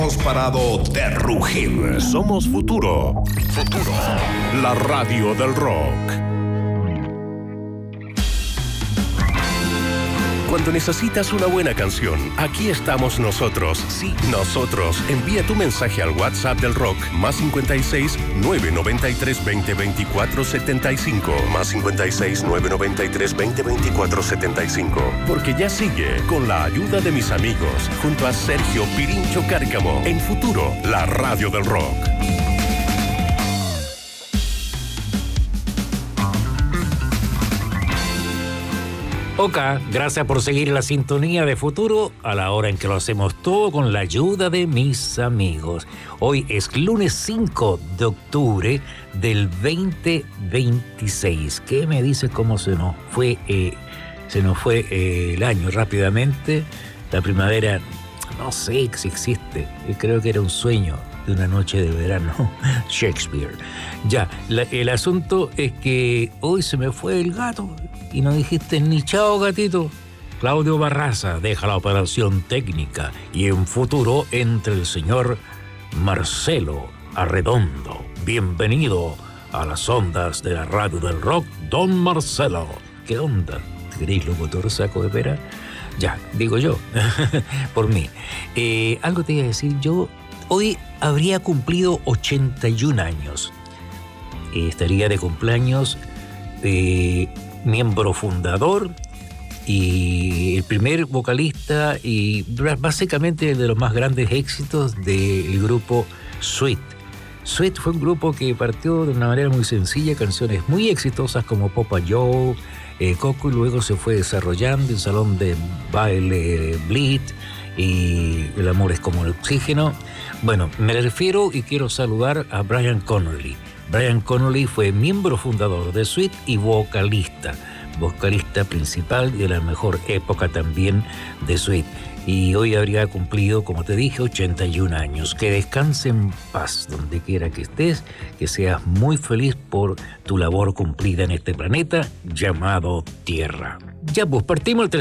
Hemos parado de rugir. Somos Futuro. Futuro. La radio del rock. Cuando necesitas una buena canción, aquí estamos nosotros. Sí, nosotros. Envía tu mensaje al WhatsApp del rock, +56 993 20 24 75. +56 993 20 24 75. Porque ya sigue, con la ayuda de mis amigos, junto a Sergio Pirincho Cárcamo, en Futuro, la radio del rock. Oka, gracias por seguir la sintonía de Futuro a la hora en que lo hacemos todo con la ayuda de mis amigos. Hoy es lunes 5 de octubre del 2026. ¿Qué me dice cómo se nos fue el año rápidamente? La primavera, no sé si existe. Yo creo que era un sueño de una noche de verano. Shakespeare. Ya, el asunto es que hoy se me fue el gato y no dijiste ni chao, gatito. Claudio Barraza deja la operación técnica y en Futuro entre el señor Marcelo Arredondo. Bienvenido a las ondas de la radio del rock, don Marcelo. ¿Qué onda? ¿Queréis locutor saco de pera? Ya, digo yo, por mí. Algo te iba a decir yo. Hoy habría cumplido 81 años. Estaría de cumpleaños miembro fundador y el primer vocalista y básicamente de los más grandes éxitos del grupo Sweet. Sweet fue un grupo que partió de una manera muy sencilla, canciones muy exitosas como Popa Joe, Coco, y luego se fue desarrollando en salón de baile Bleed y El amor es como el oxígeno. Bueno, me refiero y quiero saludar a Brian Connolly. Brian Connolly fue miembro fundador de Sweet y vocalista principal de la mejor época también de Sweet. Y hoy habría cumplido, como te dije, 81 años. Que descanse en paz donde quiera que estés, que seas muy feliz por tu labor cumplida en este planeta llamado Tierra. Ya, pues partimos el